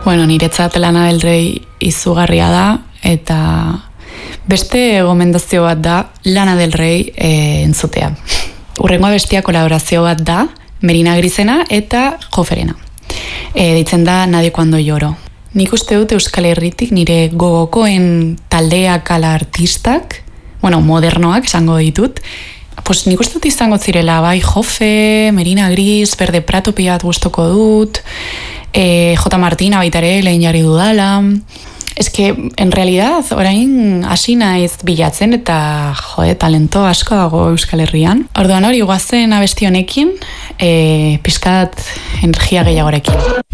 Bueno, niretzat Lana del Rey izugarria da, eta beste gomendazio bat da Lana del Rey entzutea. Urrengoa bestia kolaborazio bat da, Merina Grisena eta Joferena. Deitzen da Nadie cuando lloro. Nik uste dut Euskal Herritik nire gogokoen taldeak ala artistak, modernoak esango ditut, nik uste dut izango zirela, bai, Jofe, Merina Gris, Berde Prato pilat gustoko dut, J. Martina baita ere, lehen jarri dudala. Ez que, en realidad, orain hasi naiz bilatzen eta, talento asko dago Euskal Herrian. Orduan hori, guazen abesti honekin, pizkat energia gehiagorekin.